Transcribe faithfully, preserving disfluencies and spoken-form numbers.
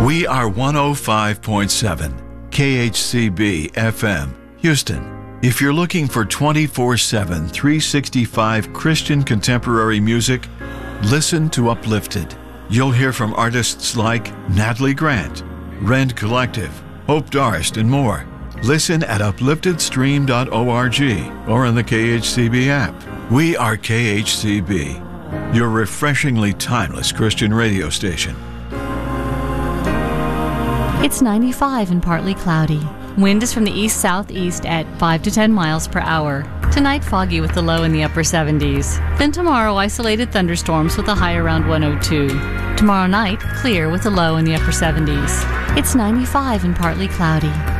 We are one oh five point seven K H C B F M, Houston. If you're looking for twenty-four seven, three sixty-five Christian contemporary music, listen to Uplifted. You'll hear from artists like Natalie Grant, Rend Collective, Hope Darst, and more. Listen at uplifted stream dot org or on the K H C B app. We are K H C B, your refreshingly timeless Christian radio station. It's ninety-five and partly cloudy. Wind is from the east-southeast at five to ten miles per hour. Tonight, foggy with the low in the upper seventies. Then tomorrow, isolated thunderstorms with a high around one oh two. Tomorrow night, clear with a low in the upper seventies. It's ninety-five and partly cloudy.